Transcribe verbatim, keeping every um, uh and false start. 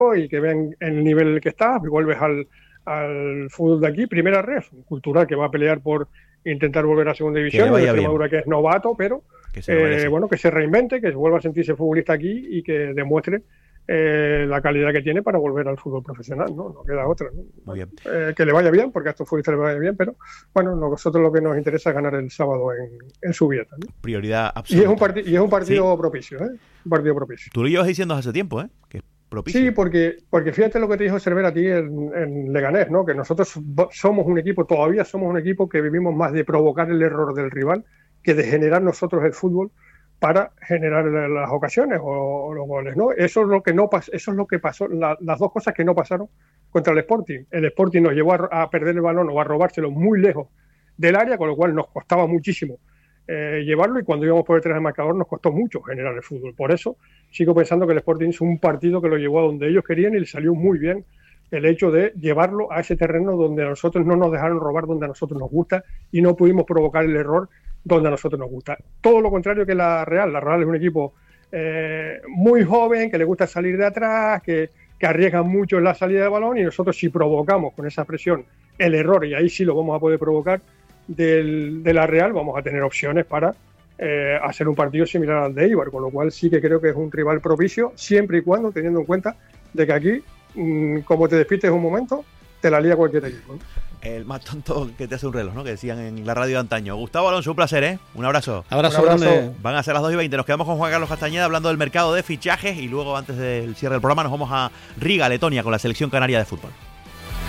y que vean el nivel en el que estás, y vuelves al, al fútbol de aquí, primera red, un cultural que va a pelear por intentar volver a segunda división, Que un Extremadura que es novato, pero que se eh, bueno, que se reinvente, que vuelva a sentirse futbolista aquí y que demuestre eh, la calidad que tiene para volver al fútbol profesional, ¿no? No queda otra, ¿no? Muy bien. Eh, que le vaya bien, porque a estos futbolistas le vaya bien, pero bueno, nosotros lo que nos interesa es ganar el sábado en, en Zubieta, ¿no? Prioridad absoluta. Y es un, parti y es un partido sí. propicio, ¿eh? Un partido propicio. Tú lo llevas diciendo hace tiempo, ¿eh? Que es propicio. Sí, porque, porque fíjate lo que te dijo Cervera a ti en, en Leganés, ¿no? Que nosotros somos un equipo, todavía somos un equipo que vivimos más de provocar el error del rival que de generar nosotros el fútbol para generar las ocasiones o, o los goles, ¿no? Eso es lo que no pasó, eso es lo que pasó, la, las dos cosas que no pasaron contra el Sporting. El Sporting nos llevó a, a perder el balón o a robárselo muy lejos del área, con lo cual nos costaba muchísimo eh, llevarlo, y cuando íbamos por detrás del marcador nos costó mucho generar el fútbol. Por eso sigo pensando que el Sporting hizo un partido que lo llevó a donde ellos querían y le salió muy bien el hecho de llevarlo a ese terreno donde a nosotros no nos dejaron robar, donde a nosotros nos gusta, y no pudimos provocar el error donde a nosotros nos gusta. Todo lo contrario que la Real. La Real es un equipo eh, muy joven, que le gusta salir de atrás, que, que arriesga mucho en la salida de balón, y nosotros si provocamos con esa presión el error, y ahí sí lo vamos a poder provocar del, de la Real, vamos a tener opciones para eh, hacer un partido similar al de Eibar, con lo cual sí que creo que es un rival propicio, siempre y cuando teniendo en cuenta de que aquí, mmm, como te despistes un momento, te la lía cualquier equipo, ¿no? El más tonto que te hace un reloj, ¿no? Que decían en la radio de antaño. Gustavo Alonso, un placer, ¿eh? Un abrazo. Abrazo, un abrazo. grande. Van a ser las dos y veinte. Nos quedamos con Juan Carlos Castañeda hablando del mercado de fichajes y luego, antes del cierre del programa, nos vamos a Riga, Letonia, con la selección canaria de fútbol.